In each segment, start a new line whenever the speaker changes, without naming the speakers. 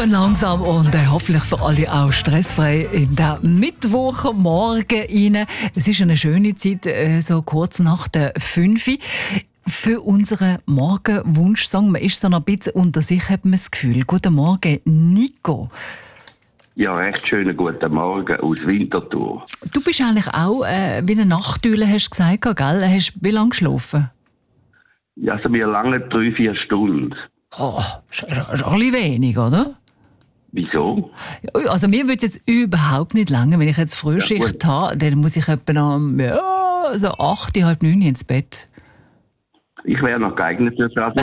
Schön langsam und hoffentlich für alle auch stressfrei in den Mittwochmorgen rein. Es ist eine schöne Zeit, so kurz nach der 5 Uhr. Für unseren Morgenwunschsong, man ist so ein bisschen unter sich, hat man das Gefühl. Guten Morgen, Nico.
Ja, recht schönen guten Morgen aus Winterthur.
Du bist eigentlich auch wie eine Nachteule, hast du gesagt, gell? Hast du wie lange geschlafen?
Ja, also wir lange 3-4 Stunden.
Oh, ist ein bisschen wenig, oder?
Wieso?
Also mir würde es jetzt überhaupt nicht lange. Wenn ich jetzt Frühschicht habe, dann muss ich etwa so 8, halb 9 ins Bett.
Ich wäre noch geeignet fürs Radio.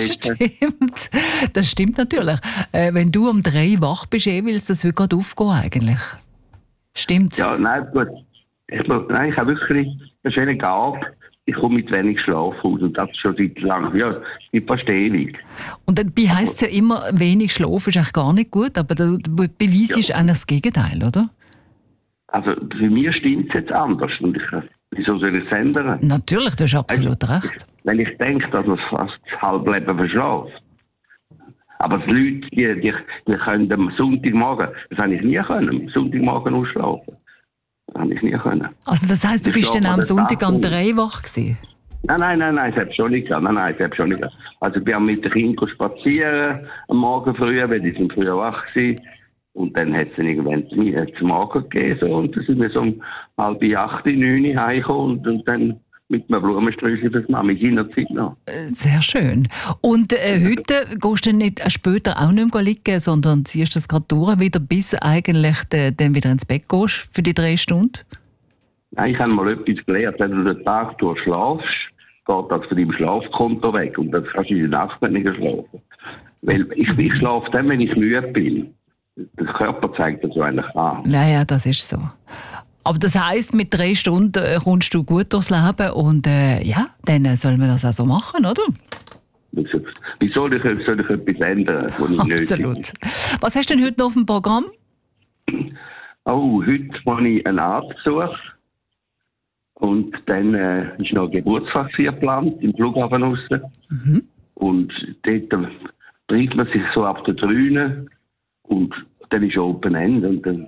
Das stimmt natürlich. Wenn du um 3 wach bist, willst das wird gerade aufgehen eigentlich. Stimmt.
Ja, nein, gut. Ich habe wirklich eine schöne Gabe. Ich komme mit wenig Schlaf aus und das schon seit langem. Ja, ich verstehe nicht.
Und dabei heisst es ja immer, wenig Schlaf ist eigentlich gar nicht gut, aber der Beweis ist eigentlich das Gegenteil, oder?
Also für mich stimmt es jetzt anders. Und wieso soll ich es ändern?
Natürlich, du hast absolut recht.
Wenn ich denke, dass man fast das Halbleben verschlaft. Aber die Leute, die können am Sonntagmorgen, das habe ich nie können, am Sonntagmorgen ausschlafen. Das habe ich nie können.
Also das heisst, du bist dann am Sonntag um 3 wach gewesen?
Nein, das habe ich schon nicht gehabt. Also ich bin mit den Kindern spazieren am Morgen früh, weil die sind früher wach gewesen. Und dann hat es dann irgendwann zum Morgen gegeben. So, und dann sind wir so um 7:30, 9 Uhr heimgekommen und dann mit einem Blumensträußchen fürs Mami in der Zeit noch.
Sehr schön. Und heute gehst du nicht später auch nicht mehr liegen, sondern ziehst das gerade durch, wieder, bis eigentlich dann wieder ins Bett gehst für die 3 Stunden?
Nein, ich habe mal etwas gelernt. Wenn du den Tag durchschlafst, geht das von deinem Schlafkonto weg. Und dann kannst du in der Nacht nicht mehr schlafen. Weil ich schlafe dann, wenn ich müde bin. Der Körper zeigt das so eigentlich an.
Naja, das ist so. Aber das heisst, mit 3 Stunden kommst du gut durchs Leben und dann soll man das auch so machen, oder?
Wie soll ich etwas ändern, was ich
Absolut.
Nötig?
Was hast du denn heute noch auf dem Programm?
Oh, heute mache ich einen Arztbesuch. Und dann ist noch ein Geburtstag geplant im Flughafen draussen. Mhm. Und dort trifft man sich so ab der 3 und dann ist Open End. Und dann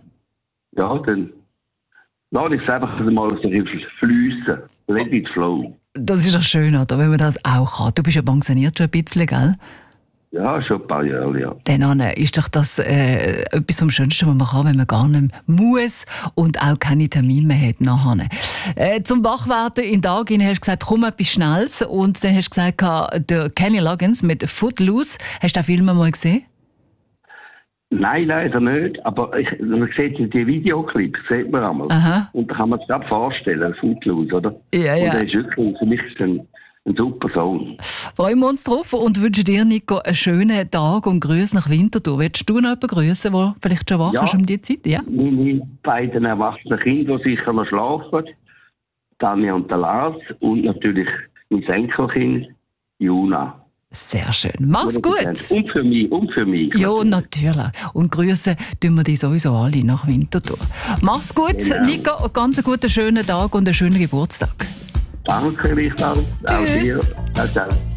lass ich es einfach mal so fliessen. Let it flow.
Das ist doch schön, oder? Wenn man das auch kann. Du bist ja pensioniert schon ein bisschen, gell?
Ja, schon ein paar Jahre, ja.
Dann ist doch das etwas am Schönsten, was man kann, wenn man gar nicht muss und auch keine Termine mehr hat nachher. Zum Wachwerden in den Tag hinein hast du gesagt, komm etwas Schnelles. Und dann hast du gesagt, der Kenny Loggins mit Footloose. Hast du den Film mal gesehen?
Nein, leider nicht. Aber man sieht die Videoclips, sieht man einmal. Aha. Und da kann man sich das vorstellen, Footloose, oder? Ja. Und der ist wirklich, für mich ein super Song.
Freuen wir uns drauf und wünschen dir, Nico, einen schönen Tag und Grüße nach Winterthur. Willst du noch jemanden grüßen, der vielleicht schon wach ist um die Zeit? Ja.
Meine beiden erwachsenen Kinder, die sicher noch schlafen, Tanja und der Lars, und natürlich mein Enkelkind, Juna.
Sehr schön. Mach's gut.
Und für mich.
Ja, natürlich. Und grüßen tun wir die sowieso alle nach Winterthur. Mach's gut, genau. Nico. Einen ganz guten, schönen Tag und einen schönen Geburtstag.
Danke, Richard. Auch dir. Ciao, ciao.